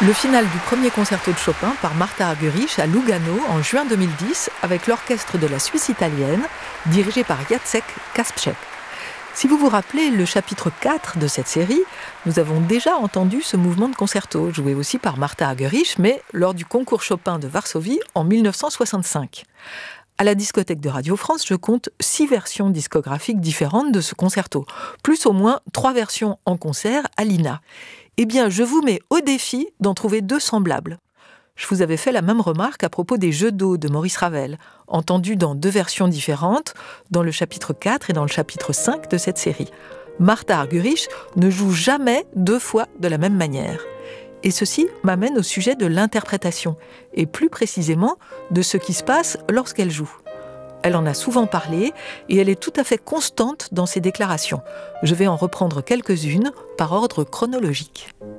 Le final du premier concerto de Chopin par Martha Argerich à Lugano en juin 2010 avec l'orchestre de la Suisse italienne dirigé par Jacek Kasprzak. Si vous vous rappelez le chapitre 4 de cette série, nous avons déjà entendu ce mouvement de concerto, joué aussi par Martha Argerich, mais lors du concours Chopin de Varsovie en 1965. À la discothèque de Radio France, je compte 6 versions discographiques différentes de ce concerto, plus au moins 3 versions en concert à l'INA. Eh bien, je vous mets au défi d'en trouver 2 semblables. Je vous avais fait la même remarque à propos des Jeux d'eau de Maurice Ravel, entendus dans 2 versions différentes, dans le chapitre 4 et dans le chapitre 5 de cette série. Martha Argerich ne joue jamais 2 fois de la même manière. Et ceci m'amène au sujet de l'interprétation, et plus précisément de ce qui se passe lorsqu'elle joue. Elle en a souvent parlé, et elle est tout à fait constante dans ses déclarations. Je vais en reprendre quelques-unes par ordre chronologique.